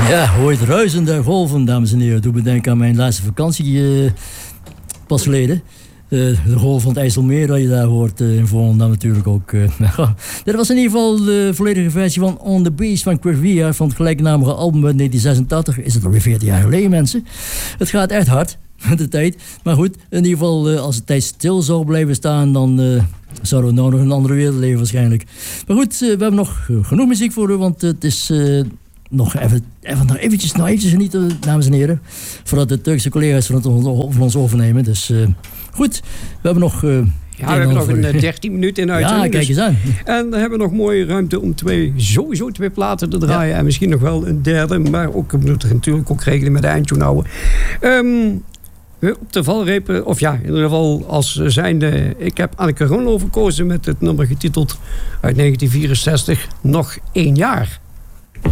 Ja, hoort ruisende golven, dames en heren. Doe me denken aan mijn laatste vakantie pas geleden. De golf van het IJsselmeer, dat je daar hoort in Volendam natuurlijk ook. Dit was in ieder geval de volledige versie van On The Beach van Chris Rea van het gelijknamige album uit 1986. Is het alweer 14 jaar geleden, mensen? Het gaat echt hard met de tijd. Maar goed, in ieder geval als de tijd stil zou blijven staan, dan zouden we nou nog in een andere wereld leven waarschijnlijk. Maar goed, we hebben nog genoeg muziek voor u, want het is nog eventjes genieten, dames en heren. Voordat de Turkse collega's van ons overnemen. Dus goed, we hebben nog... we hebben nog een 13 minuten in uitzending. Ja, kijk eens aan. En dan hebben we nog mooie ruimte om sowieso twee platen te draaien. Ja. En misschien nog wel een derde. Maar ook, we moeten natuurlijk ook regelen met de eindtune houden. Op de valrepen, of ja, in ieder geval als zijnde... Ik heb Anneke Ronlo verkozen met het nummer getiteld uit 1964, Nog 1 jaar.